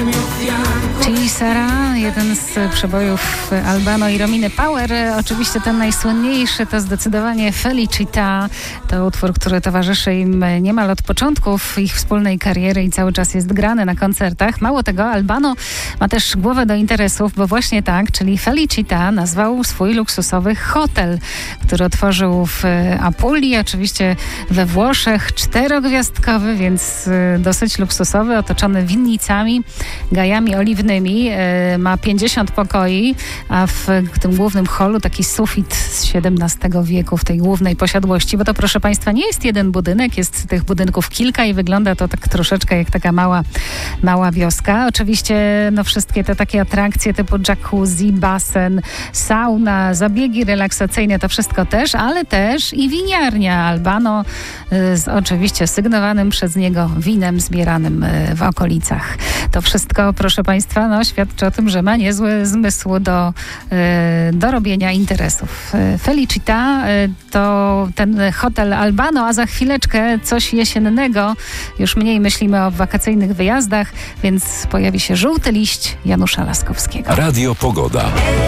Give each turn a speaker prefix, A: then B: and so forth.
A: Czyli Sara, jeden z przebojów Albano i Rominy Power. Oczywiście ten najsłynniejszy to zdecydowanie Felicita. To utwór, który towarzyszy im niemal od początków ich wspólnej kariery i cały czas jest grany na koncertach. Mało tego, Albano ma też głowę do interesów, bo właśnie tak, czyli Felicita nazwał swój luksusowy hotel, który otworzył w Apulii, oczywiście we Włoszech, 4-gwiazdkowy, więc dosyć luksusowy, otoczony winnicami, gajami oliwnymi. Ma 50 pokoi, a w tym głównym holu taki sufit z XVII wieku w tej głównej posiadłości, bo to, proszę Państwa, nie jest jeden budynek, jest tych budynków kilka i wygląda to tak troszeczkę jak taka mała wioska. Oczywiście wszystkie te takie atrakcje typu jacuzzi, basen, sauna, zabiegi relaksacyjne, to wszystko też, ale też i winiarnia Albano z oczywiście sygnowanym przez niego winem zbieranym w okolicach. To wszystko, proszę Państwa, świadczy o tym, że ma niezły zmysł do robienia interesów. Felicita to ten hotel Albano, a za chwileczkę coś jesiennego. Już mniej myślimy o wakacyjnych wyjazdach, więc pojawi się żółty liść Janusza Laskowskiego.
B: Radio Pogoda.